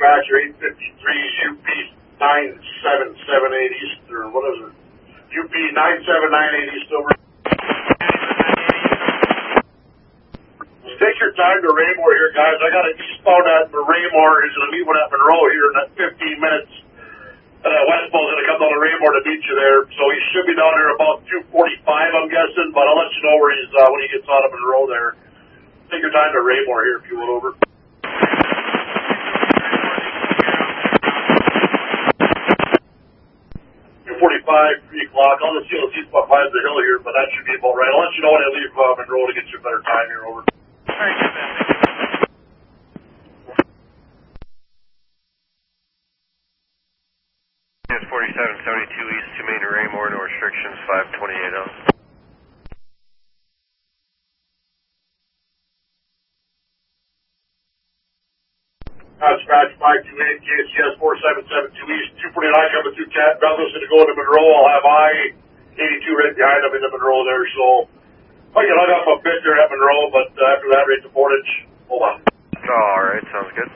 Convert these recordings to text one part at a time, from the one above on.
dispatcher 853 UP 9778 East, or what is it? UP 9798 East over. Take your time to Raymore here, guys. I got an eastbound at Raymore. He's going to meet one at Monroe here in that 15 minutes. Westbo's going to come down to Raymore to meet you there. So he should be down here about 2:45, I'm guessing, but I'll let you know where he's when he gets out of Monroe there. Take your time to Raymore here if you will, over. 2:45, 3 o'clock. I'll just see if he's behind the hill here, but that should be about right. I'll let you know when I leave Monroe to get you a better time here, over. Very good, man. It's 4772 East, 2 Main to Raymore, no restrictions, 528 on. Dispatch 528 KCS 4772 East, 249 coming through Cat Douglas to go into Monroe. I'll have I-82 right behind him into Monroe there, so I get hung up a bit there at Monroe, but after that, rate to Portage. Hold on. Alright, sounds good.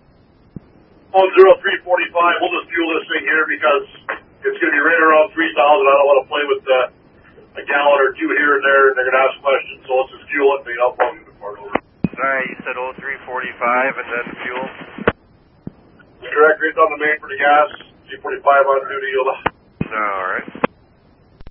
10345, we'll just fuel this thing here because it's going to be right around 3,000. I don't want to play with a gallon or two here and there, and they're going to ask questions, so let's just fuel it and I'll plug you the part over. Alright, you said 0345 and then fuel? That's correct, right on the main for the gas. C45 on duty, Yoda. Alright.